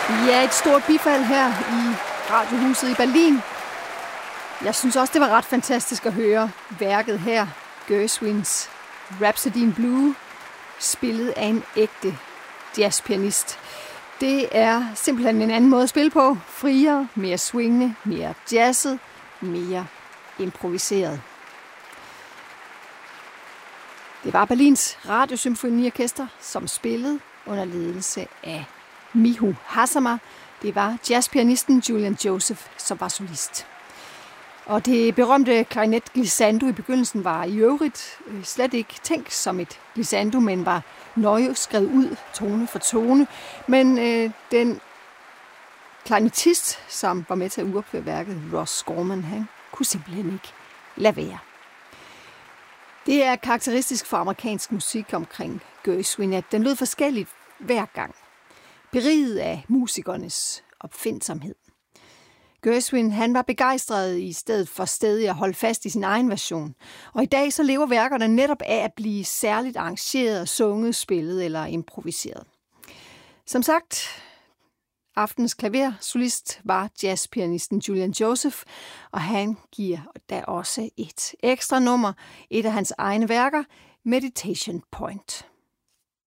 Ja, et stort bifald her i Radiohuset i Berlin. Jeg synes også, det var ret fantastisk at høre værket her, Gershwins Rhapsody in Blue, spillet af en ægte jazzpianist. Det er simpelthen en anden måde at spille på. Friere, mere swingende, mere jazzet, mere improviseret. Det var Berlins Radiosymfoniorkester, som spillede under ledelse af Miho Hazama. Det var jazzpianisten Julian Joseph, som var solist. Og det berømte klarinet glissando i begyndelsen var i øvrigt slet ikke tænkt som et glissando, men var nøje skrevet ud tone for tone. Men den klarinetist, som var med til at udopføre værket, Ross Gorman, han kunne simpelthen ikke lade være. Det er karakteristisk for amerikansk musik omkring Gershwin, at den lød forskelligt hver gang. Beriget af musikernes opfindsomhed. Gershwin, han var begejstret i stedet for stadig at holde fast i sin egen version. Og i dag så lever værkerne netop af at blive særligt arrangeret, sunget, spillet eller improviseret. Som sagt, aftenens klaversolist var jazzpianisten Julian Joseph, og han giver da også et ekstra nummer, et af hans egne værker, Meditation Point.